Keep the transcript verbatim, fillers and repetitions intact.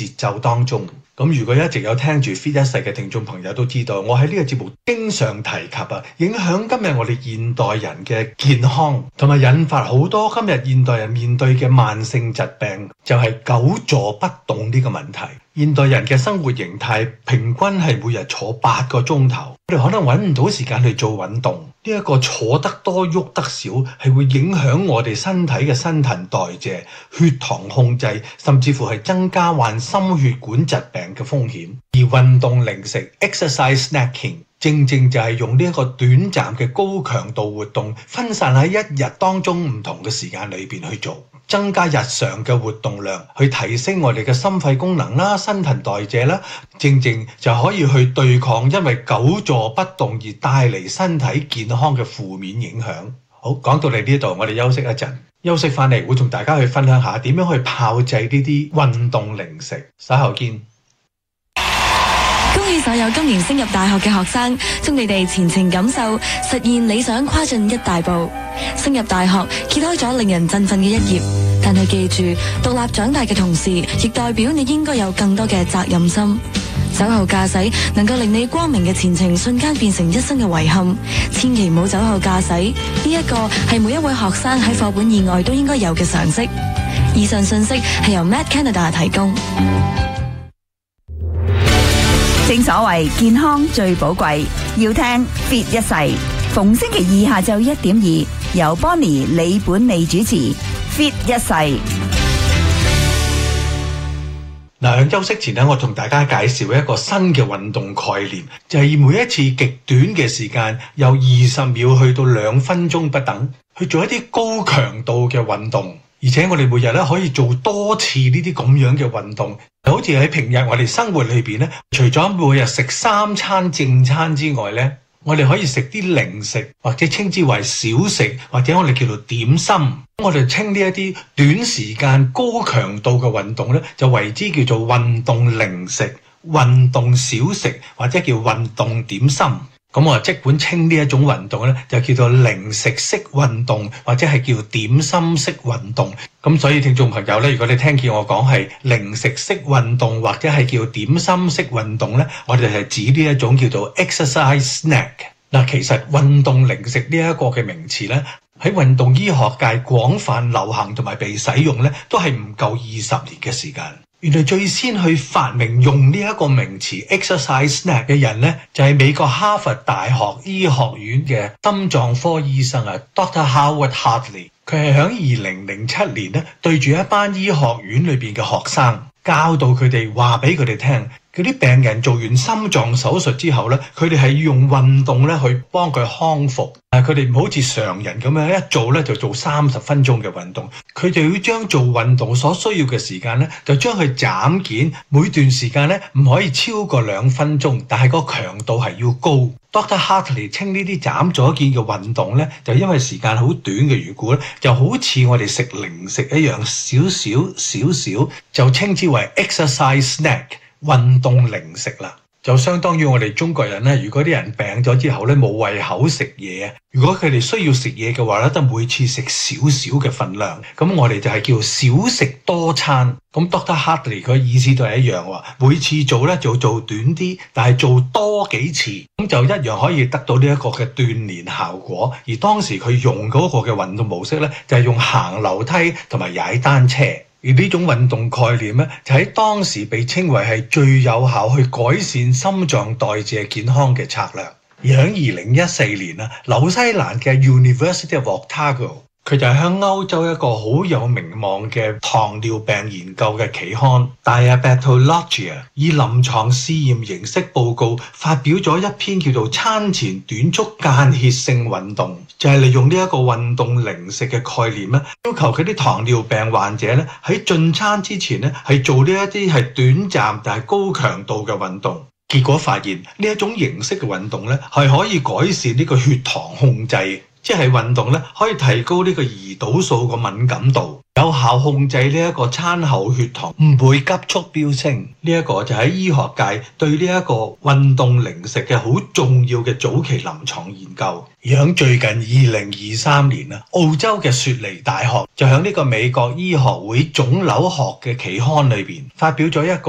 節奏當中。咁如果一直有聽住 Fit 一世嘅聽眾朋友都知道，我喺呢個節目經常提及啊，影響今日我哋現代人嘅健康，同埋引發好多今日現代人面對嘅慢性疾病，就係久坐不動呢個問題。現代人嘅生活形態平均係每日坐八個鐘頭，我哋可能揾唔到時間去做運動。呢一個坐得多喐得少，係會影響我哋身體嘅新陳代謝、血糖控制，甚至乎係增加患心血管疾病嘅風險。而運動零食 （exercise snacking） 正正就係用呢一個短暫嘅高強度活動，分散喺一日當中唔同嘅時間裏邊去做，增加日常嘅活動量，去提升我哋嘅心肺功能啦、新陳代謝啦，正正就可以去對抗因為久坐不動而帶嚟身體健康嘅負面影響。好，講到嚟呢度，我哋休息一陣，休息翻嚟會同大家去分享下點樣去炮製呢啲運動零食。稍後見。 恭喜所有今年升入大學嘅學生，祝你哋前程錦繡，實現理想跨進一大步。升入大學揭開咗令人振奮嘅一頁，但係記住，獨立長大嘅同時，亦代表你應該有更多嘅責任心。酒後駕駛能夠令你光明嘅前程瞬間變成一生嘅遺憾，千祈唔好酒後駕駛，呢一個係每一位學生喺課本以外都應該有嘅常識。以上信息係由 Matt Canada 提供。 正所謂健康最寶貴，要聽 Fit 一世。逢星期二下晝一點二，由 Bonnie 李本利主持 Fit 一世。 嗱，喺休息前咧，我同大家介紹一個新嘅運動概念，就係每一次極短嘅時間，由二十秒去到兩分鐘不等，去做一啲高強度嘅運動。而且我哋每日咧可以做多次呢啲咁樣嘅運動，好似喺平日我哋生活裏邊咧，除咗每日食三餐正餐之外咧，我哋可以食啲零食，或者稱之為小食，或者我哋叫做點心。我哋稱呢一啲短時間高強度嘅運動咧，就為之叫做運動零食、運動小食，或者叫運動點心。咁我即管稱呢一種運動咧，就叫做零食式運動，或者係叫點心式運動。咁所以聽眾朋友咧，如果你聽見我講係零食式運動，或者係叫點心式運動咧，我哋係指呢一種叫做 exercise snack。嗱，其實運動零食呢一個嘅名詞咧，喺運動醫學界廣泛流行同埋被使用咧，都係唔夠二十年嘅時間。原來最先去發明用呢一個名詞 exercise snack 嘅人呢，就係美國哈佛大學醫學院嘅心臟科醫生啊 Doctor Howard Hartley。佢係喺二零零七年呢，對住一班醫學院裏邊嘅學生，教導佢哋話俾佢哋聽，嗰啲病人做完心臟手術之後呢，佢哋係要用運動咧去幫佢康復。但係佢哋唔好似常人咁樣一做咧就做三十分鐘嘅運動，佢就要將做運動所需要嘅時間咧，就將佢斬件，每段時間咧唔可以超過兩分鐘，但係個強度係要高。Doctor Hartley 稱呢啲斬咗件嘅運動咧，就因為時間好短嘅緣故咧，就好似我哋食零食一樣，少少少少，就稱之為 exercise snack 運動零食啦。就相當於我哋中國人咧，如果啲人病咗之後咧冇胃口食嘢，如果佢哋需要食嘢嘅話咧，就每次食少少嘅份量，咁我哋就係叫少食多餐。咁 Doctor Hartley 佢意思都係一樣喎，每次做咧就做短啲，但係做多幾次，咁就一樣可以得到呢一個嘅鍛鍊效果。而當時佢用嗰個嘅運動模式咧，就係用行樓梯同埋踩單車。而呢種運動概念咧，就喺當時被稱為係最有效去改善心臟代謝健康嘅策略。而喺二零一四年啊，紐西蘭嘅 University of Otago， 佢就係喺歐洲一個好有名望嘅糖尿病研究嘅期刊 Diabetologia 以臨床試驗形式報告發表咗一篇叫做餐前短促間歇性運動，就係利用呢一個運動零食嘅概念咧，要求佢啲糖尿病患者咧喺進餐之前咧係做呢一啲係短暫但係高強度嘅運動。結果發現呢一種形式嘅運動咧係可以改善呢個血糖控制。即係運動咧，可以提高呢個胰島素個敏感度，有效控制呢一個餐後血糖唔會急速飆升。呢一個就喺醫學界對呢一個運動零食嘅好重要嘅早期臨床研究。而喺最近二零二三年啊，澳洲嘅雪梨大學就喺呢個美國醫學會腫瘤學嘅期刊裏邊發表咗一個